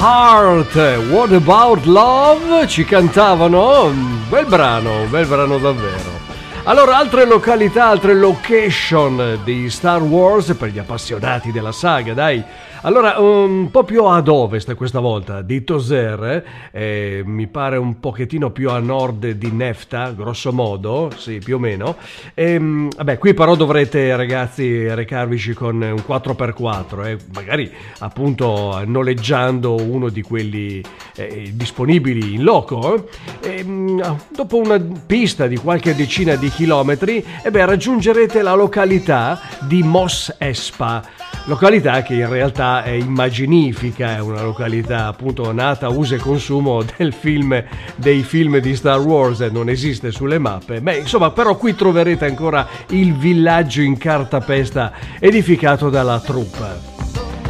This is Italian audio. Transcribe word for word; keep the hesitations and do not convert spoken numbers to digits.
Heart, What About Love, ci cantavano, un bel brano, un bel brano davvero. Allora, altre località, altre location di Star Wars per gli appassionati della saga, dai. Allora, un po' più ad ovest questa volta di Tozer, eh, mi pare un pochettino più a nord di Nefta, grosso modo, sì, più o meno. E, vabbè, qui però dovrete, ragazzi, recarvici con un quattro per quattro, eh, magari appunto noleggiando uno di quelli eh, disponibili in loco. Eh. E, dopo una pista di qualche decina di chilometri, eh beh, raggiungerete la località di Mos Espa. Località che in realtà è immaginifica, è una località appunto nata uso e consumo del film, dei film di Star Wars, non esiste sulle mappe. Beh, insomma, però qui troverete ancora il villaggio in cartapesta edificato dalla troupe.